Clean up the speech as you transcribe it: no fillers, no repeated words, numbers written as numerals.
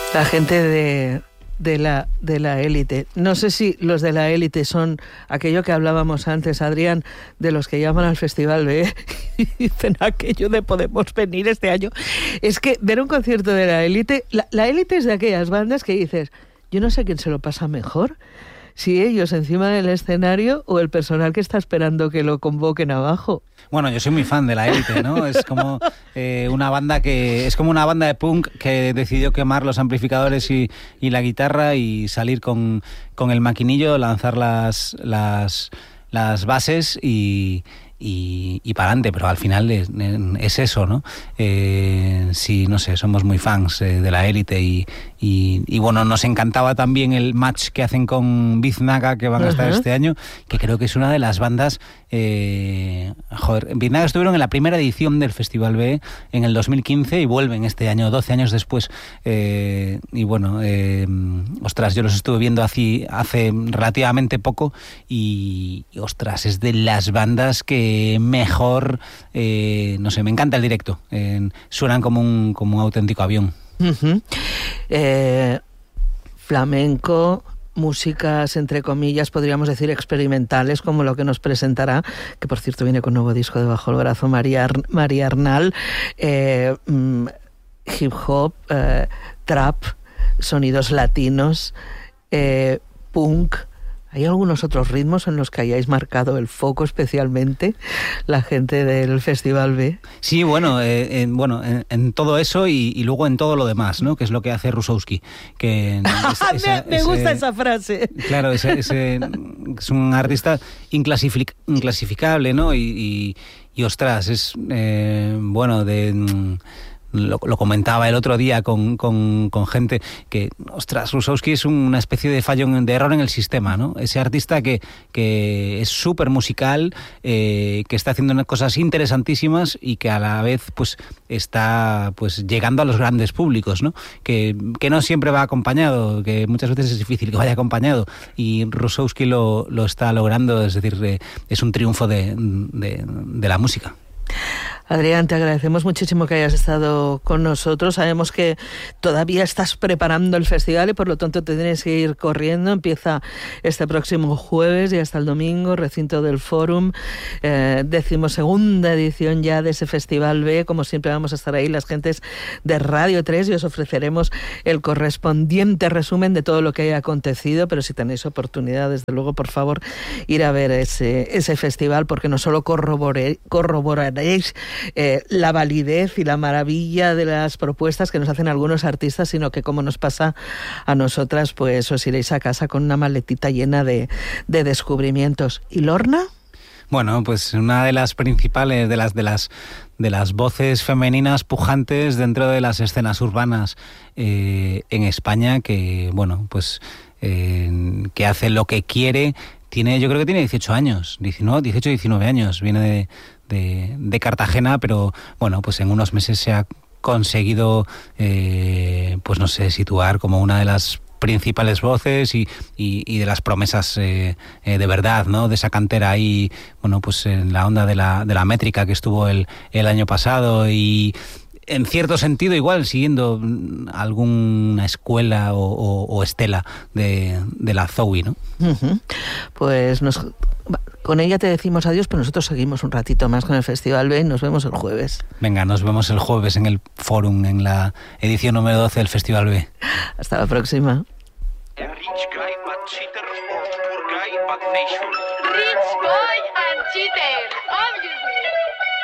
La gente de la élite. No sé si los de la élite son aquello que hablábamos antes, Adrián, de los que llaman al Festival B y dicen aquello de podemos venir este año. Es que ver un concierto de la élite, la élite es de aquellas bandas que dices, yo no sé quién se lo pasa mejor, si ellos encima del escenario o el personal que está esperando que lo convoquen abajo. Bueno, yo soy muy fan de la élite, ¿no? Es como una banda de punk que decidió quemar los amplificadores y la guitarra y salir con el maquinillo, lanzar las bases y para adelante, pero al final es eso, ¿no? Sí, no sé, somos muy fans de la élite y bueno, nos encantaba también el match que hacen con Biznaga, que van a estar este año, que creo que es una de las bandas... Biznaga estuvieron en la primera edición del Festival B en el 2015 y vuelven este año, 12 años después, y bueno, ostras, yo los estuve viendo hace relativamente poco y ostras, es de las bandas que mejor, no sé, me encanta el directo, suenan como un auténtico avión. Flamenco, músicas entre comillas, podríamos decir experimentales, como lo que nos presentará, que por cierto viene con nuevo disco debajo del brazo, María Arnal, hip hop, trap, sonidos latinos, punk. ¿Hay algunos otros ritmos en los que hayáis marcado el foco especialmente la gente del Festival B? Sí, bueno, en todo eso y luego en todo lo demás, ¿no? Que es lo que hace Rusowski. Que me gusta esa frase. Claro, es un artista inclasificable, ¿no? Y ostras, es Lo comentaba el otro día con gente que, ostras, Rusowski es una especie de fallo, de error en el sistema, ¿no? Ese artista que es súper musical, que está haciendo unas cosas interesantísimas y que a la vez pues está pues llegando a los grandes públicos, ¿no? Que no siempre va acompañado, que muchas veces es difícil que vaya acompañado, y Rusowski lo está logrando, es decir, es un triunfo de la música. Adrián, te agradecemos muchísimo que hayas estado con nosotros. Sabemos que todavía estás preparando el festival y por lo tanto te tienes que ir corriendo. Empieza este próximo jueves y hasta el domingo, recinto del Fórum, 12ª edición ya de ese Festival B. Como siempre vamos a estar ahí las gentes de Radio 3 y os ofreceremos el correspondiente resumen de todo lo que haya acontecido, pero si tenéis oportunidad, desde luego, por favor, ir a ver ese festival, porque no solo corroboraréis la validez y la maravilla de las propuestas que nos hacen algunos artistas, sino que, como nos pasa a nosotras, pues os iréis a casa con una maletita llena de descubrimientos. ¿Y Lorna? Bueno, pues una de las principales, de las voces femeninas pujantes dentro de las escenas urbanas en España, que bueno, pues que hace lo que quiere. Yo creo que tiene 18 años, 19 años, viene de Cartagena, pero bueno, pues en unos meses se ha conseguido, pues no sé, situar como una de las principales voces y de las promesas de verdad, ¿no? De esa cantera ahí, bueno, pues en la onda de la métrica que estuvo el año pasado y en cierto sentido igual siguiendo alguna escuela o estela de la Zoe, ¿no? Pues con ella te decimos adiós, pero nosotros seguimos un ratito más con el Festival B y nos vemos el jueves. Venga, nos vemos el jueves en el Fórum, en la edición número 12 del Festival B. Hasta la próxima. Rich guy and cheater or poor guy but faithful. Rich boy and cheater, obviously.